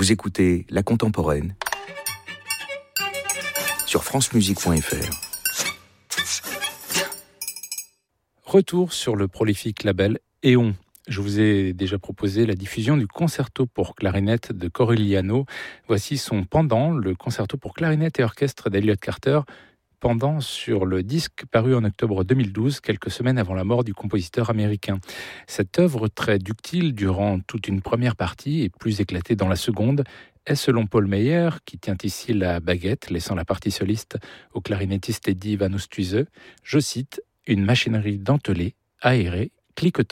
Vous écoutez La Contemporaine sur francemusique.fr. Retour sur le prolifique label Éon. Je vous ai déjà proposé la diffusion du concerto pour clarinette de Corigliano. Voici son pendant, le concerto pour clarinette et orchestre d'Elliott Carter, pendant sur le disque paru en octobre 2012, quelques semaines avant la mort du compositeur américain. Cette œuvre très ductile durant toute une première partie et plus éclatée dans la seconde est, selon Paul Meyer, qui tient ici la baguette, laissant la partie soliste au clarinettiste Eddie Van Oosthuizen, je cite, « une machinerie dentelée, aérée, cliquetante ».